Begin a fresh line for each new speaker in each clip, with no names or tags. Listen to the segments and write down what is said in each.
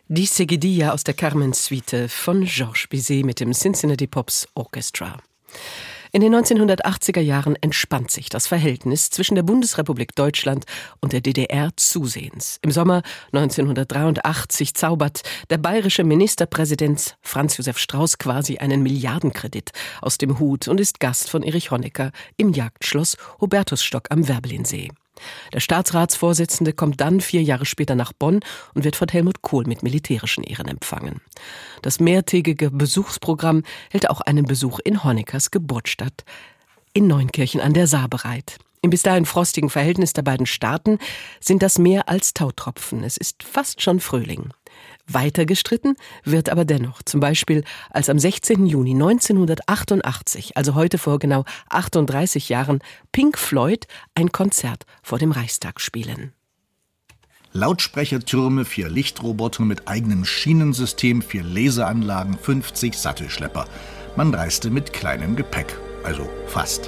Die Seguidilla aus der Carmen-Suite von Georges Bizet mit dem Cincinnati Pops Orchestra. In den 1980er Jahren entspannt sich das Verhältnis zwischen der Bundesrepublik Deutschland und der DDR zusehends. Im Sommer 1983 zaubert der bayerische Ministerpräsident Franz Josef Strauß quasi einen Milliardenkredit aus dem Hut und ist Gast von Erich Honecker im Jagdschloss Hubertusstock am Werbelinsee. Der Staatsratsvorsitzende kommt dann 4 Jahre später nach Bonn und wird von Helmut Kohl mit militärischen Ehren empfangen. Das mehrtägige Besuchsprogramm hält auch einen Besuch in Honeckers Geburtsstadt in Neunkirchen an der Saar bereit. Im bis dahin frostigen Verhältnis der beiden Staaten sind das mehr als Tautropfen. Es ist fast schon Frühling. Weiter gestritten wird aber dennoch, zum Beispiel als am 16. Juni 1988, also heute vor genau 38 Jahren, Pink Floyd ein Konzert vor dem Reichstag spielen.
Lautsprechertürme, 4 Lichtroboter mit eigenem Schienensystem, 4 Laseranlagen, 50 Sattelschlepper. Man reiste mit kleinem Gepäck, also fast.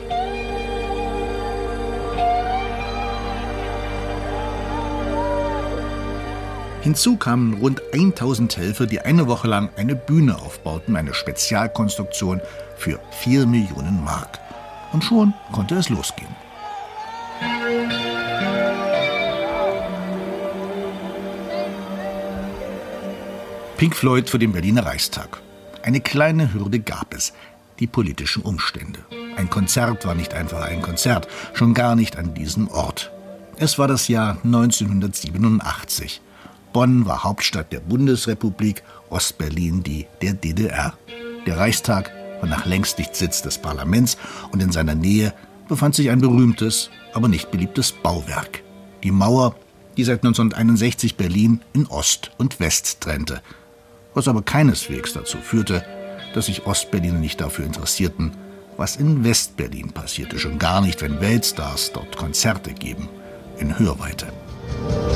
Hinzu kamen rund 1000 Helfer, die eine Woche lang eine Bühne aufbauten, eine Spezialkonstruktion für 4 Millionen Mark. Und schon konnte es losgehen. Pink Floyd vor dem Berliner Reichstag. Eine kleine Hürde gab es: die politischen Umstände. Ein Konzert war nicht einfach ein Konzert, schon gar nicht an diesem Ort. Es war das Jahr 1987. Bonn war Hauptstadt der Bundesrepublik, Ostberlin die der DDR. Der Reichstag war nach längst nicht Sitz des Parlaments und in seiner Nähe befand sich ein berühmtes, aber nicht beliebtes Bauwerk. Die Mauer, die seit 1961 Berlin in Ost und West trennte. Was aber keineswegs dazu führte, dass sich Ostberliner nicht dafür interessierten, was in Westberlin passierte, schon gar nicht, wenn Weltstars dort Konzerte geben, in Hörweite.